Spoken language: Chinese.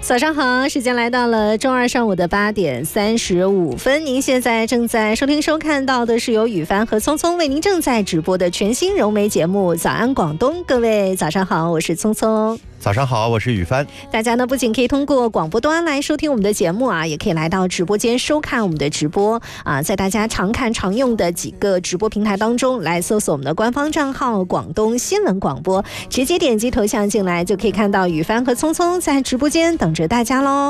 早上好，时间来到了周二上午的8点35分。您现在正在收听收看到的是由宇凡和聪聪为您正在直播的全新融媒节目《早安广东》。各位早上好，我是聪聪。 早上好，我是宇帆。 大家呢不仅可以通过广播端来收听我们的节目啊，也可以来到直播间收看我们的直播啊。在大家常看常用的几个直播平台当中，来搜索我们的官方账号广东新闻广播，直接点击头像进来就可以看到宇帆和聪聪在直播间等着大家喽。